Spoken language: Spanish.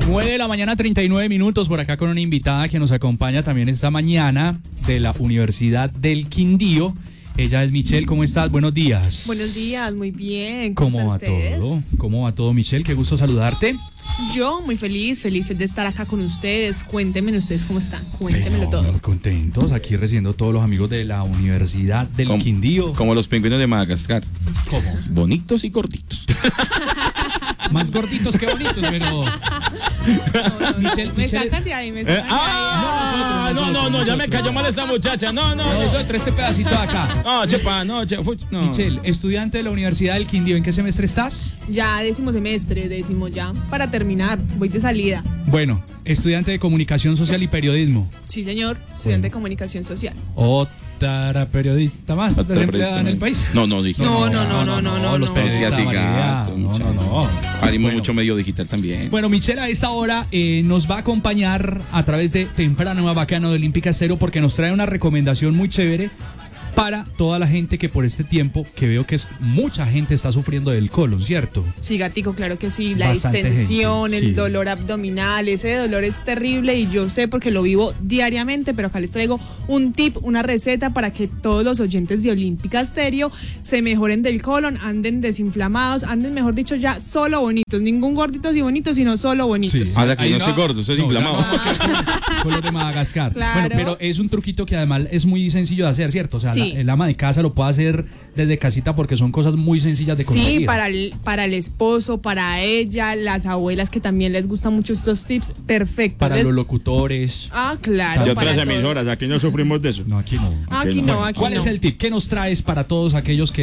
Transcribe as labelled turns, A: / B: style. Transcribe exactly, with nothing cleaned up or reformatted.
A: nueve de la mañana, treinta y nueve minutos, por acá con una invitada que nos acompaña también esta mañana de la Universidad del Quindío. Ella es Michelle. ¿Cómo estás? Buenos días.
B: Buenos días, muy bien. ¿Cómo,
A: ¿Cómo va
B: ustedes?
A: todo? ¿Cómo va todo, Michelle? Qué gusto saludarte.
B: Yo muy feliz, feliz de estar acá con ustedes. Cuéntenme ustedes cómo están, cuéntenmelo
A: Pero,
B: todo.
A: Muy contentos, aquí recibiendo todos los amigos de la Universidad del
C: como,
A: Quindío.
C: Como los pingüinos de Madagascar.
A: ¿Cómo?
C: Bonitos y cortitos.
A: Más gorditos que bonitos, pero...
B: No, no,
A: Michelle,
B: me
A: Michelle-
B: sacan de ahí, me
C: Eh,
B: sacan
C: ah,
A: No, nosotros,
C: no, no, no,
A: nosotros,
C: ya me
A: nosotros.
C: cayó mal esta muchacha. No, no,
A: No,
C: no.
A: nosotros, este pedacito de acá.
C: No, chepa, no, chepa. No.
A: Michelle, estudiante de la Universidad del Quindío, ¿en qué semestre estás?
B: de ahí. Ya décimo semestre, décimo ya, para terminar, voy de salida.
A: Bueno, estudiante de Comunicación Social y Periodismo.
B: Sí, señor, estudiante de comunicación social.
A: Otra periodista más
C: Otra
A: desempleada en el
C: periodista.
A: país.
C: No, no, dije.
B: No, no, no, no, no, no,
A: los
B: no.
A: periodistas,
C: Decía así,
A: María.
C: gato,
A: No, no, no.
C: Haremos
A: Bueno.
C: mucho medio digital también.
A: Bueno, Michelle a esta hora eh, nos va a acompañar a través de Temprano Bacano de Olímpica Estéreo porque nos trae una recomendación muy chévere para toda la gente que por este tiempo, que veo que es mucha gente está sufriendo del colon, ¿cierto?
B: Sí, gatico, claro que sí, la
A: Bastante
B: distensión,
A: gente, sí.
B: el dolor abdominal, ese dolor es terrible y yo sé porque lo vivo diariamente, pero acá les traigo un tip, una receta para que todos los oyentes de Olímpica Estéreo se mejoren del colon, anden desinflamados, anden, mejor dicho, ya solo bonitos, ningún gorditos y bonitos, sino solo bonitos.
A: Sí.
C: Ah, la que
A: Ahí
C: no
A: no-
C: soy gordo, soy
A: no,
C: inflamado.
A: ya- Con los de Madagascar.
B: Claro.
A: Bueno, pero es un truquito que además es muy sencillo de hacer, ¿cierto? O sea,
B: Sí.
A: la- el ama de casa lo puede hacer desde casita porque son cosas muy sencillas de conseguir.
B: Sí, para el, para el esposo, para ella, las abuelas que también les gustan mucho estos tips, perfecto.
A: Para
B: Les-
A: los locutores.
B: Ah, claro.
C: Y
B: para
C: otras
B: todos.
C: emisoras, aquí no sufrimos de eso.
A: No, aquí no.
B: Aquí no, aquí
A: ¿Cuál
B: no.
A: es el tip? ¿Qué nos traes para todos aquellos que